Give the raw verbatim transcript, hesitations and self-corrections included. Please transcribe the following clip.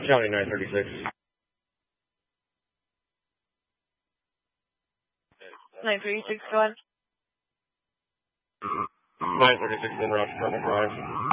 County nine thirty-six. nine thirty-six, go ahead. nine thirty-six in Route Department Drive.